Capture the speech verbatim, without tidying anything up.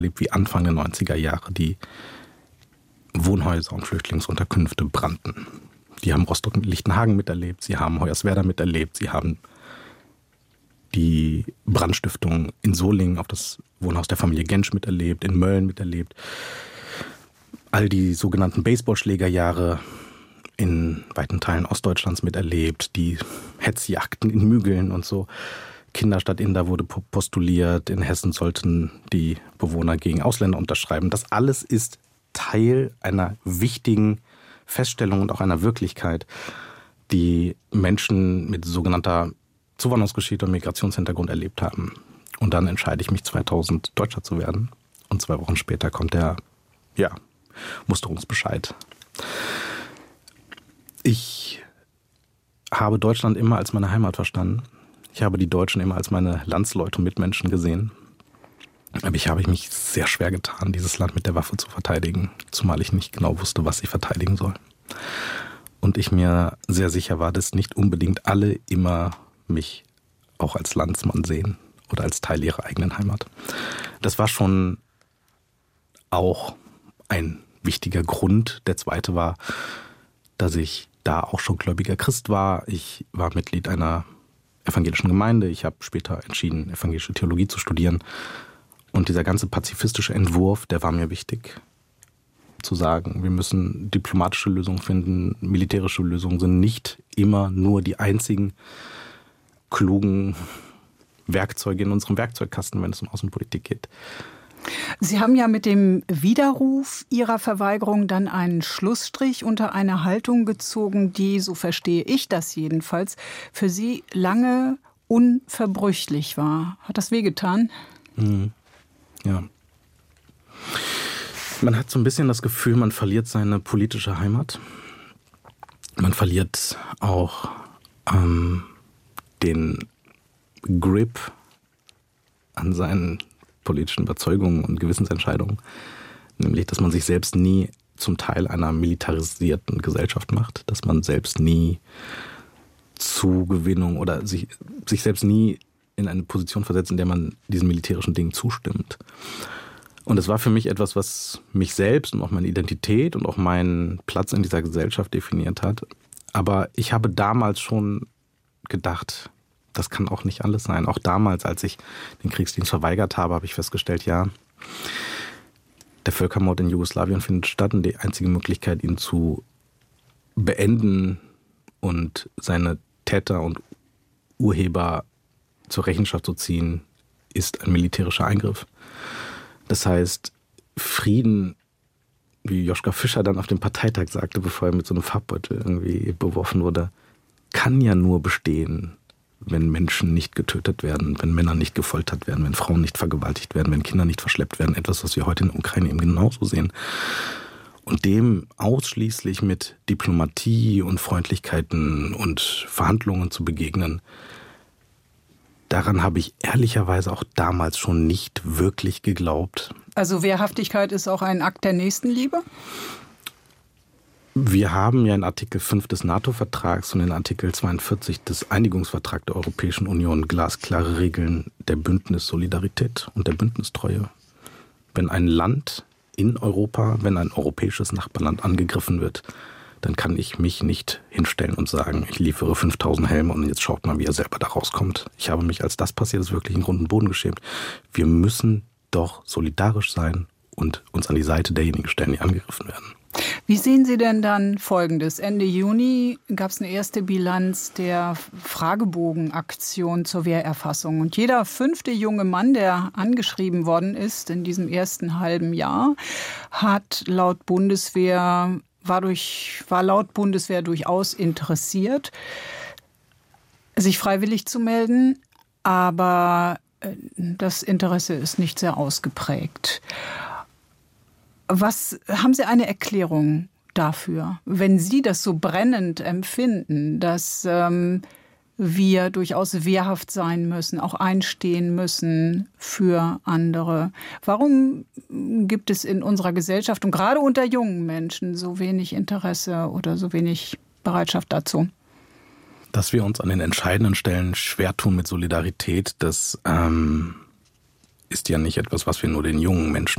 erlebt, wie Anfang der neunziger Jahre die Wohnhäuser und Flüchtlingsunterkünfte brannten. Die haben Rostock-Lichtenhagen miterlebt, sie haben Hoyerswerda miterlebt, sie haben die Brandstiftung in Solingen auf das Wohnhaus der Familie Gensch miterlebt, in Mölln miterlebt. All die sogenannten Baseballschlägerjahre in weiten Teilen Ostdeutschlands miterlebt, die Hetzjagden in Mügeln und so. Kinderstadt Inda wurde postuliert, in Hessen sollten die Bewohner gegen Ausländer unterschreiben. Das alles ist Teil einer wichtigen Feststellung und auch einer Wirklichkeit, die Menschen mit sogenannter Zuwanderungsgeschichte und Migrationshintergrund erlebt haben. Und dann entscheide ich mich zweitausend Deutscher zu werden. Und zwei Wochen später kommt der, ja, Musterungsbescheid. Ich habe Deutschland immer als meine Heimat verstanden. Ich habe die Deutschen immer als meine Landsleute und Mitmenschen gesehen. Aber ich habe mich sehr schwer getan, dieses Land mit der Waffe zu verteidigen, zumal ich nicht genau wusste, was ich verteidigen soll. Und ich mir sehr sicher war, dass nicht unbedingt alle immer mich auch als Landsmann sehen oder als Teil ihrer eigenen Heimat. Das war schon auch ein wichtiger Grund. Der zweite war, dass ich da auch schon gläubiger Christ war. Ich war Mitglied einer evangelischen Gemeinde. Ich habe später entschieden, evangelische Theologie zu studieren. Und dieser ganze pazifistische Entwurf, der war mir wichtig. Zu sagen, wir müssen diplomatische Lösungen finden. Militärische Lösungen sind nicht immer nur die einzigen klugen Werkzeuge in unserem Werkzeugkasten, wenn es um Außenpolitik geht. Sie haben ja mit dem Widerruf Ihrer Verweigerung dann einen Schlussstrich unter eine Haltung gezogen, die, so verstehe ich das jedenfalls, für Sie lange unverbrüchlich war. Hat das wehgetan? Mhm. Ja. Man hat so ein bisschen das Gefühl, man verliert seine politische Heimat. Man verliert auch ähm, den Grip an seinen politischen Überzeugungen und Gewissensentscheidungen. Nämlich, dass man sich selbst nie zum Teil einer militarisierten Gesellschaft macht. Dass man selbst nie Zugewinnung oder sich, sich selbst nie in eine Position versetzt, in der man diesen militärischen Dingen zustimmt. Und es war für mich etwas, was mich selbst und auch meine Identität und auch meinen Platz in dieser Gesellschaft definiert hat. Aber ich habe damals schon gedacht, das kann auch nicht alles sein. Auch damals, als ich den Kriegsdienst verweigert habe, habe ich festgestellt, ja, der Völkermord in Jugoslawien findet statt und die einzige Möglichkeit, ihn zu beenden und seine Täter und Urheber zur Rechenschaft zu ziehen, ist ein militärischer Eingriff. Das heißt, Frieden, wie Joschka Fischer dann auf dem Parteitag sagte, bevor er mit so einem Farbbeutel irgendwie beworfen wurde, kann ja nur bestehen, wenn Menschen nicht getötet werden, wenn Männer nicht gefoltert werden, wenn Frauen nicht vergewaltigt werden, wenn Kinder nicht verschleppt werden. Etwas, was wir heute in der Ukraine eben genauso sehen. Und dem ausschließlich mit Diplomatie und Freundlichkeiten und Verhandlungen zu begegnen, daran habe ich ehrlicherweise auch damals schon nicht wirklich geglaubt. Also Wehrhaftigkeit ist auch ein Akt der Nächstenliebe? Wir haben ja in Artikel fünf des NATO-Vertrags und in Artikel zweiundvierzig des Einigungsvertrags der Europäischen Union glasklare Regeln der Bündnissolidarität und der Bündnistreue. Wenn ein Land in Europa, wenn ein europäisches Nachbarland angegriffen wird, dann kann ich mich nicht hinstellen und sagen, ich liefere fünftausend Helme und jetzt schaut mal, wie er selber da rauskommt. Ich habe mich, als das passiert ist, wirklich in Grund und Boden geschämt. Wir müssen doch solidarisch sein und uns an die Seite derjenigen stellen, die angegriffen werden. Wie sehen Sie denn dann Folgendes? Ende Juni gab es eine erste Bilanz der Fragebogenaktion zur Wehrerfassung. Und jeder fünfte junge Mann, der angeschrieben worden ist in diesem ersten halben Jahr, hat laut Bundeswehr, war, durch, war laut Bundeswehr durchaus interessiert, sich freiwillig zu melden. Aber das Interesse ist nicht sehr ausgeprägt. Was haben Sie eine Erklärung dafür, wenn Sie das so brennend empfinden, dass ähm, wir durchaus wehrhaft sein müssen, auch einstehen müssen für andere? Warum gibt es in unserer Gesellschaft und gerade unter jungen Menschen so wenig Interesse oder so wenig Bereitschaft dazu? Dass wir uns an den entscheidenden Stellen schwer tun mit Solidarität, das ähm, ist ja nicht etwas, was wir nur den jungen Menschen